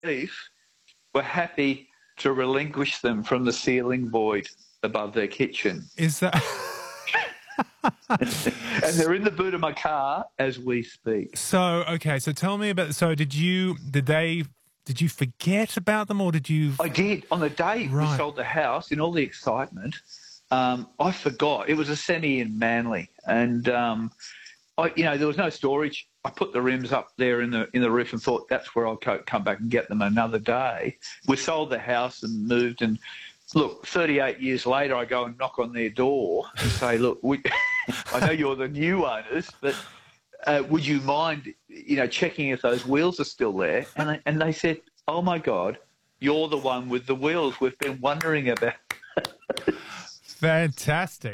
chief were happy to relinquish them from the ceiling void above their kitchen. Is that... And they're in the boot of my car as we speak. So, okay, so tell me about... So did you forget about them, or did you... I did. On the day we sold the house, in all the excitement, I forgot. It was a semi in Manly, and there was no storage. I put the rims up there in the roof and thought that's where I'll come back and get them another day. We sold the house and moved, and look, 38 years later, I go and knock on their door and say, look, I know you're the new owners, but would you mind, checking if those wheels are still there? And they said, oh, my God, you're the one with the wheels we've been wondering about. Fantastic.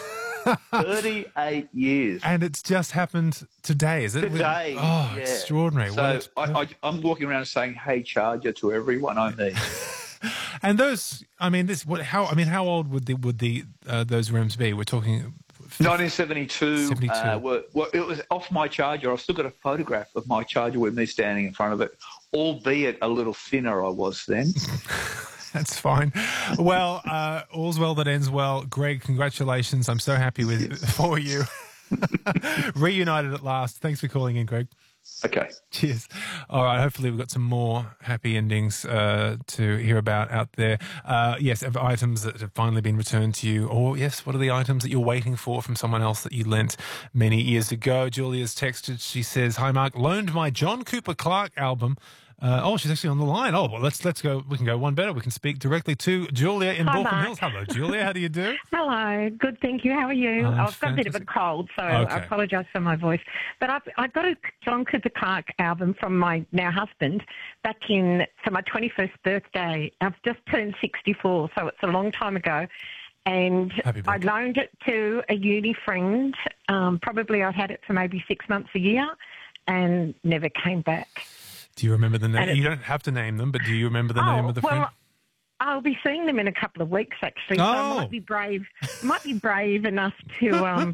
38 years. And it's just happened today, is it? Today. Oh, yeah. Extraordinary. So I'm walking around saying, hey, Charger, to everyone I meet. And those, how old would those rims be? We're talking 1972. 72. It was off my Charger. I've still got a photograph of my Charger with me standing in front of it, albeit a little thinner I was then. That's fine. Well, all's well that ends well. Greg, congratulations. I'm so happy for you. Reunited at last. Thanks for calling in, Greg. Okay. Cheers. All right. Hopefully we've got some more happy endings to hear about out there. Yes, items that have finally been returned to you. Or, yes, what are the items that you're waiting for from someone else that you lent many years ago? Julia's texted. She says, hi, Mark. Loaned my John Cooper Clarke album. She's actually on the line. Oh, well, let's go. We can go one better. We can speak directly to Julia in Baulkham Hills. Hello, Julia. How do you do? Hello. Good, thank you. How are you? I've got a bit of a cold, so I apologise for my voice. But I got a John Cooper Clarke album from my now husband back for my 21st birthday. I've just turned 64, so it's a long time ago. And I loaned it to a uni friend. Probably I've had it for maybe 6 months, a year, and never came back. Do you remember the name? You don't have to name them, but do you remember the name of the friend? I'll be seeing them in a couple of weeks, actually. So I might be brave enough to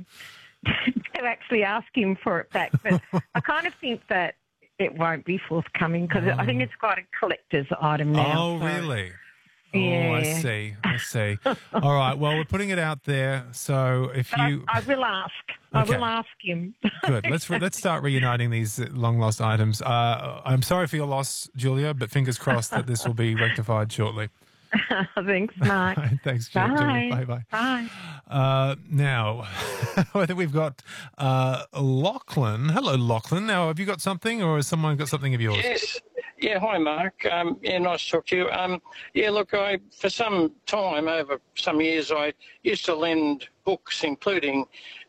to actually ask him for it back. But I kind of think that it won't be forthcoming because I think it's quite a collector's item now. Oh, really? Yeah. Oh, I see. All right. Well, we're putting it out there. So I will ask. Okay. I will ask him. Good. Let's start reuniting these long lost items. I'm sorry for your loss, Julia, but fingers crossed that this will be rectified shortly. Thanks, Mark. Thanks, Bye. Julia. Bye. Bye. Now, I think we've got Lachlan. Hello, Lachlan. Now, have you got something, or has someone got something of yours? Yes. Yeah, hi, Mark. Nice to talk to you. Look, for some time, over some years, I used to lend books, including,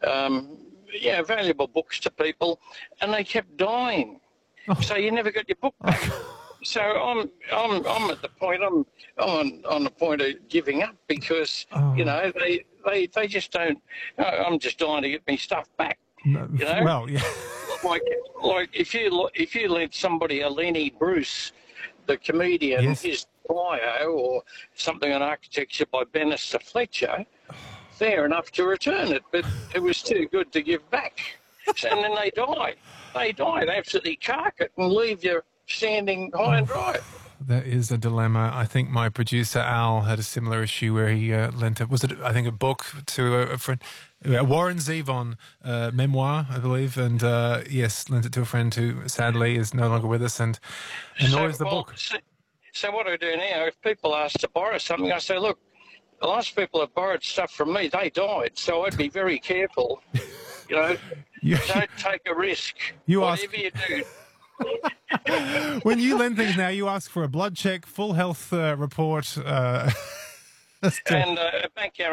valuable books to people, and they kept dying. Oh. So you never got your book back. So I'm at the point, I'm on the point of giving up because, they just don't, I'm just dying to get my stuff back, Well, yeah. Like if you lent somebody a Lenny Bruce, the comedian, yes, his bio or something on architecture by Bannister Fletcher, fair enough to return it, but it was too good to give back. And then they die. They absolutely cark it and leave you standing high and dry. That is a dilemma. I think my producer Al had a similar issue where he lent a book to a friend, Warren Zevon memoir, I believe, and yes, lent it to a friend who sadly is no longer with us and annoys the book. So what I do now, if people ask to borrow something, I say, look, the last people that borrowed stuff from me, they died, so I'd be very careful. Don't take a risk. Whatever you do. When you lend things now, you ask for a blood check, full health report, and a bank guarantee.